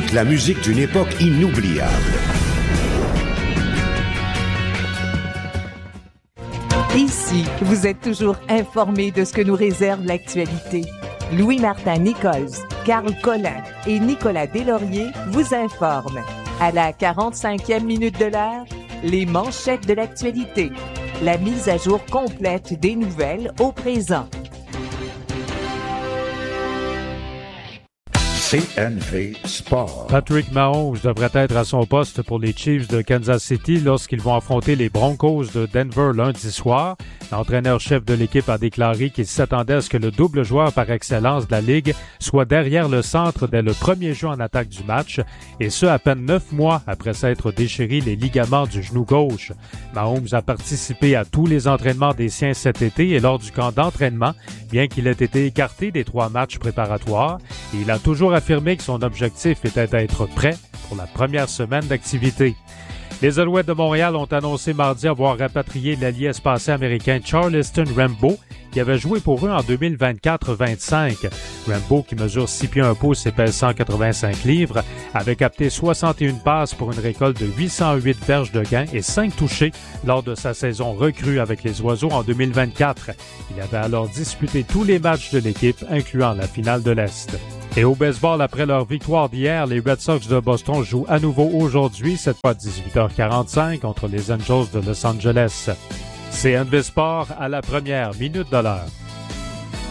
la musique d'une époque inoubliable. Ici, vous êtes toujours informé de ce que nous réserve l'actualité. Louis-Martin Nichols, Carl Collin et Nicolas Deslauriers vous informent. À la 45e minute de l'heure, les manchettes de l'actualité. La mise à jour complète des nouvelles au présent. CNV Sport. Patrick Mahomes devrait être à son poste pour les Chiefs de Kansas City lorsqu'ils vont affronter les Broncos de Denver lundi soir. L'entraîneur-chef de l'équipe a déclaré qu'il s'attendait à ce que le double joueur par excellence de la Ligue soit derrière le centre dès le premier jeu en attaque du match, et ce à peine 9 mois après s'être déchiré les ligaments du genou gauche. Mahomes a participé à tous les entraînements des siens cet été et lors du camp d'entraînement, bien qu'il ait été écarté des 3 matchs préparatoires, et il a toujours affirmé que son objectif était d'être prêt pour la première semaine d'activité. Les Alouettes de Montréal ont annoncé mardi avoir rapatrié l'allié espacé américain Charleston Rambo, qui avait joué pour eux en 2024-25. Rambo, qui mesure 6 pieds 1 pouce et pèse 185 livres, avait capté 61 passes pour une récolte de 808 verges de gain et 5 touchés lors de sa saison recrue avec les Oiseaux en 2024. Il avait alors disputé tous les matchs de l'équipe, incluant la finale de l'Est. Et au baseball, après leur victoire d'hier, les Red Sox de Boston jouent à nouveau aujourd'hui, cette fois à 18h45 contre les Angels de Los Angeles. CNV Sport à la première minute de l'heure.